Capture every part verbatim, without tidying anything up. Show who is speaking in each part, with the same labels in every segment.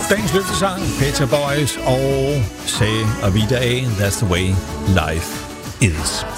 Speaker 1: Dagens løftesang, Pet Shop Boys og Say Avida A, That's the way life is.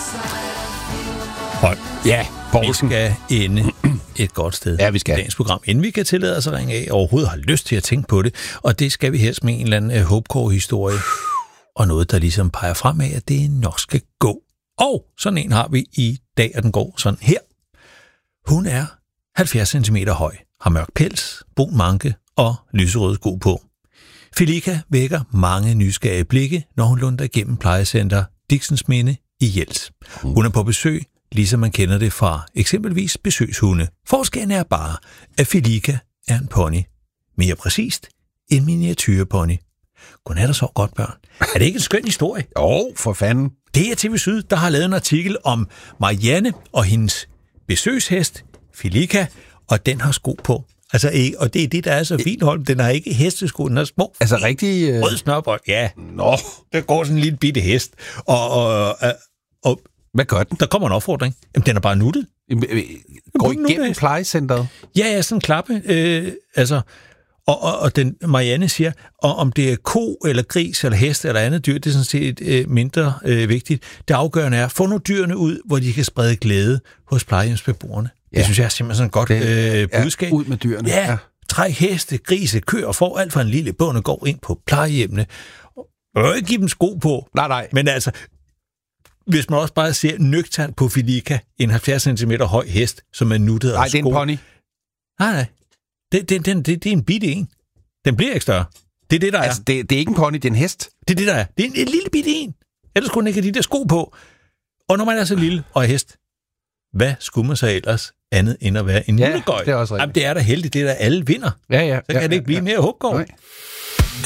Speaker 1: Og
Speaker 2: ja, Poulsen.
Speaker 1: Vi skal ende et godt sted.
Speaker 2: Ja, vi skal.
Speaker 1: Dagens program, inden vi kan tillade os at ringe af, og overhovedet har lyst til at tænke på det. Og det skal vi helst med en eller anden uh, Hopecore-historie. Og noget, der ligesom peger fremad, at det nok skal gå. Og sådan en har vi i dag, og den går sådan her. Hun er halvfjerds centimeter høj, har mørk pels, brun manke og lyserøde sko på. Filika vækker mange nysgerrige blikke, når hun lunder igennem plejecenter Dixensminde i Jels. Hun er på besøg, ligesom man kender det fra eksempelvis besøgshunde. Forskellen er bare, at Filika er en pony. Mere præcist, en miniatyrepony. Godnat og sov godt, børn. Er det ikke en skøn historie?
Speaker 2: Jo, for fanden.
Speaker 1: Det er T V Syd, der har lavet en artikel om Marianne og hendes besøgshest, Filika, og den har sko på. Altså ikke, og det er det, der er så fint, Holm. Den har ikke hestesko, den har små.
Speaker 2: Altså rigtig... Øh...
Speaker 1: Rød snørbånd, ja. Nå, der går sådan en lille bitte hest. Og, og, og, og
Speaker 2: hvad gør den?
Speaker 1: Der kommer en opfordring. Jamen, den er bare nuttet.
Speaker 2: Går igennem plejecenteret?
Speaker 1: Ja, ja, sådan en klappe. Øh, altså, og, og, og den, Marianne siger, og om det er ko, eller gris, eller hest, eller andet dyr, det er sådan set øh, mindre øh, vigtigt. Det afgørende er, få nu dyrene ud, hvor de kan sprede glæde hos plejehjemsbeboerne. Ja. Det synes jeg er simpelthen sådan et godt øh, budskab.
Speaker 2: Ja, ud med dyrene.
Speaker 1: Ja, ja. Træk heste, grise, køer og får alt for en lille bondegård ind på plejehjemmene. Og ikke give dem sko på.
Speaker 2: Nej, nej.
Speaker 1: Men altså, hvis man også bare ser nøgternt på Filika, en halvfjerds centimeter høj hest, som er nuttet
Speaker 2: nej,
Speaker 1: af sko.
Speaker 2: Nej, det er en pony.
Speaker 1: Nej, nej. Det, det, det, det, det er en bitte en. Den bliver ikke større. Det er det, der
Speaker 2: altså,
Speaker 1: er.
Speaker 2: Det, det er ikke en pony, det er en hest.
Speaker 1: Det er det, der er. Det er en, en lille bitte en. Ellers kunne den ikke have de der sko på. Og når man er så lille og er hest, hvad skulle man så ellers andet end at være en
Speaker 2: ja,
Speaker 1: hundegøj?
Speaker 2: det er også rigtigt.
Speaker 1: Jamen, det er da heldigt, det er der alle vinder.
Speaker 2: Ja, ja.
Speaker 1: Så kan
Speaker 2: ja,
Speaker 1: det ikke blive
Speaker 2: ja,
Speaker 1: mere huggår.